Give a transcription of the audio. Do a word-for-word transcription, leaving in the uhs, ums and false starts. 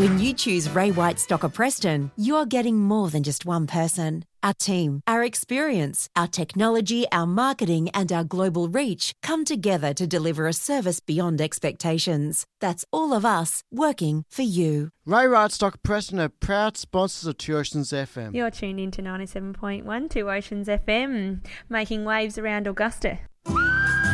When you choose Ray White Stocker Preston, you're getting more than just one person. Our team, our experience, our technology, our marketing and our global reach come together to deliver a service beyond expectations. That's all of us working for you. Ray White Stocker Preston are proud sponsors of Two Oceans F M. You're tuned into ninety-seven point one Two Oceans F M, making waves around Augusta.